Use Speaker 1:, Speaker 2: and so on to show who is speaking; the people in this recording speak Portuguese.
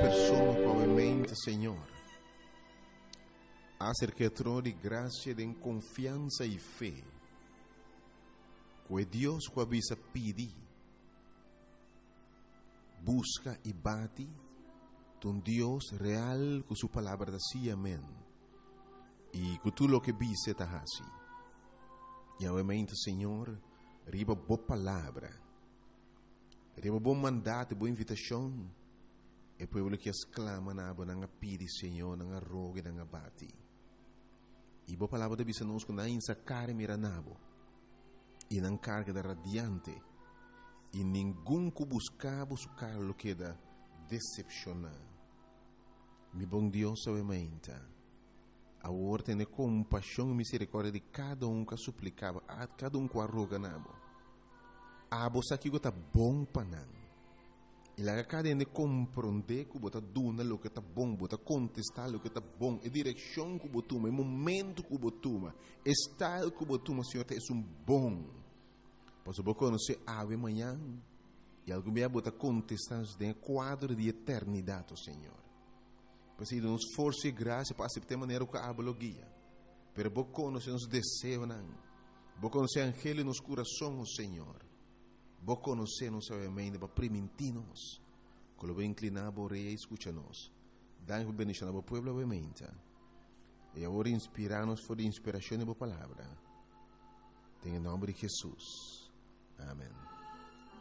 Speaker 1: persona probabilmente, Senhor, acerca de graça, de confiança e fé, que Deus que avisa pedir, busca e bate, um Deus real com sua palavra assim, amém. E com tudo o que vise está assim. E obviamente, Senhor, riba boa palavra, riba bom mandato, boa invitação, e poi que exclama na nanga pidi, Senhor, nanga rogue, nanga bati. E boa palavra de bisa nos na insa care miranabo, e nan carga da radiante, e ninguém que buscava su carlo que da decepcionar. Mi bom Deus, obviamente, a ordem de compaixão e misericórdia de cada que suplicava, a cada que arroga nabo. A bolsa que está bom para não. E la cada de compreender que bota duna lo que está bom, bota contestar lo que está bom, e direção que botuma, e momento que botuma, estado que botuma, Senhor, é bom. Posso você conhecer ave amanhã e algum dia bota contestar de quadro de eternidade, Senhor. Porque nos força e graça para aceitar maneira que a guia. Pero você conhece nos desejos, não. Você conhece angelo nos corações, Senhor. Você conhece nos obviamente para permitir-nos. Quando você inclinar a orelha e escuta-nos. Dá uma bendição ao povo, obviamente. E agora inspirar-nos por a inspiração da palavra. Em nome de Jesus. Amém.